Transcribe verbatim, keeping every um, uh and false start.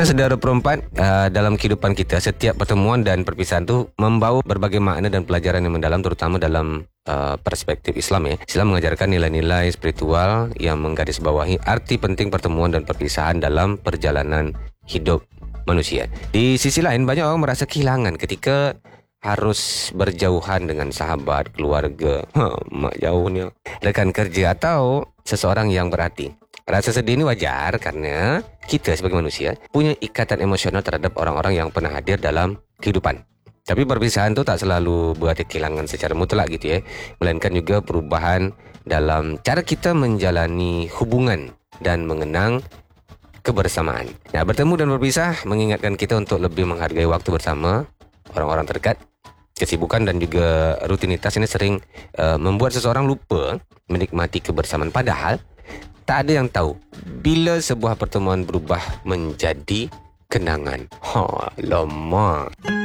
Saudara perempuan, uh, dalam kehidupan kita, setiap pertemuan dan perpisahan tu membawa berbagai makna dan pelajaran yang mendalam, terutama dalam uh, perspektif Islam ya. Islam mengajarkan nilai-nilai spiritual yang menggarisbawahi arti penting pertemuan dan perpisahan dalam perjalanan hidup manusia. Di sisi lain, banyak orang merasa kehilangan ketika harus berjauhan dengan sahabat, keluarga, ha, mak jauhnya, rekan kerja atau seseorang yang berarti. Rasa sedih ini wajar karena kita sebagai manusia punya ikatan emosional terhadap orang-orang yang pernah hadir dalam kehidupan. Tapi perpisahan itu tak selalu berarti kehilangan secara mutlak gitu ya, melainkan juga perubahan dalam cara kita menjalani hubungan dan mengenang kebersamaan. Nah, bertemu dan berpisah mengingatkan kita untuk lebih menghargai waktu bersama orang-orang terdekat. Kesibukan dan juga rutinitas ini sering uh, membuat seseorang lupa menikmati kebersamaan, padahal tak ada yang tahu bila sebuah pertemuan berubah menjadi kenangan. Ha, lama.